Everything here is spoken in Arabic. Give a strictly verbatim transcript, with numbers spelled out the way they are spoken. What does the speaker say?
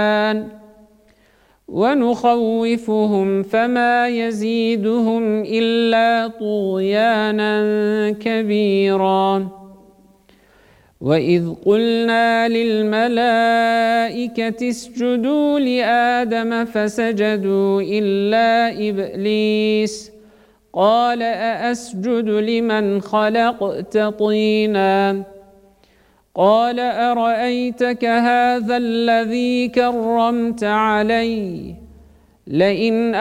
ونخوفهم فما يزيدهم إلا طغيانا كبيرا. وإذ قلنا للملائكة اسجدوا لآدم فسجدوا إلا إبليس قال أأسجد لمن خلقت طينا قال أرأيتك هذا الذي كرمت علي لئن